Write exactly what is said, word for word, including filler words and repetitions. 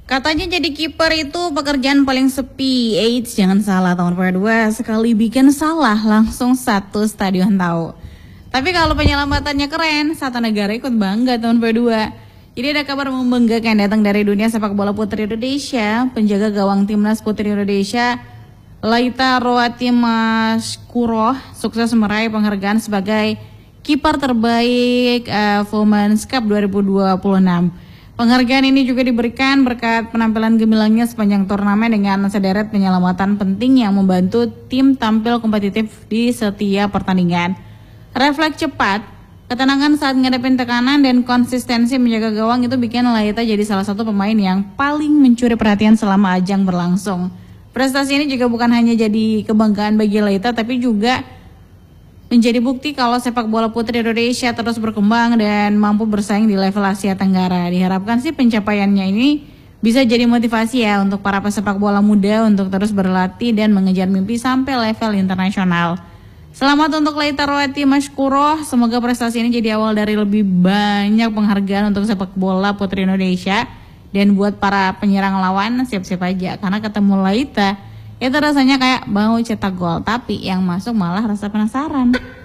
Katanya jadi kiper itu pekerjaan paling sepi. Eits, jangan salah, tahun dua ribu dua sekali bikin salah langsung satu stadion tahu. Tapi kalau penyelamatannya keren, satu negara ikut bangga tahun dua ribu dua. Jadi ada kabar membanggakan datang dari dunia sepak bola putri Indonesia. Penjaga gawang timnas putri Indonesia Laita Roati Maskuroh sukses meraih penghargaan sebagai kiper terbaik uh, Women's Cup dua ribu dua puluh enam. Penghargaan ini juga diberikan berkat penampilan gemilangnya sepanjang turnamen dengan sederet penyelamatan penting yang membantu tim tampil kompetitif di setiap pertandingan. Refleks cepat, ketenangan saat ngadepin tekanan, dan konsistensi menjaga gawang itu bikin Laita jadi salah satu pemain yang paling mencuri perhatian selama ajang berlangsung. Prestasi ini juga bukan hanya jadi kebanggaan bagi Laita, tapi juga menjadi bukti kalau sepak bola putri Indonesia terus berkembang dan mampu bersaing di level Asia Tenggara. Diharapkan sih pencapaiannya ini bisa jadi motivasi ya untuk para pesepak bola muda untuk terus berlatih dan mengejar mimpi sampai level internasional. Selamat untuk Laita Roati Maskuroh, semoga prestasi ini jadi awal dari lebih banyak penghargaan untuk sepak bola putri Indonesia. Dan buat para penyerang lawan siap-siap aja, karena ketemu Laita itu rasanya kayak mau cetak gol, tapi yang masuk malah rasa penasaran.